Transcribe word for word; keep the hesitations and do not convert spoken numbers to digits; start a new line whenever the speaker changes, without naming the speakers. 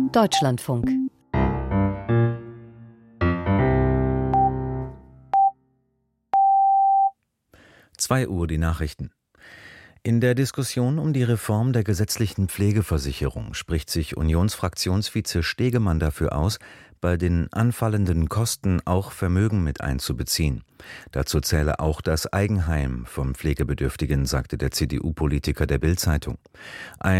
Deutschlandfunk.
zwei Uhr die Nachrichten. In der Diskussion um die Reform der gesetzlichen Pflegeversicherung spricht sich Unionsfraktionsvize Stegemann dafür aus, bei den anfallenden Kosten auch Vermögen mit einzubeziehen. Dazu zähle auch das Eigenheim von Pflegebedürftigen, sagte der C D U-Politiker der Bild-Zeitung. Ein